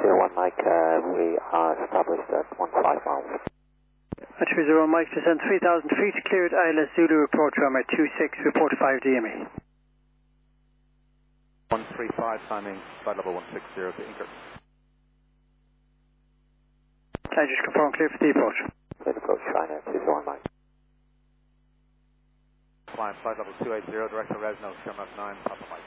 301 Mike, we are established at 15 miles. 301 Mike, descend 3,000 feet, cleared ILS Zulu, report runway 26, report 5 DME. 135, timing, flight level 160 to Inker. Can I just confirm clear for the approach? Clear approach, China, 201 Mike. Climb, flight level 280, direct to Resno, Sherman 9, Papa Mike.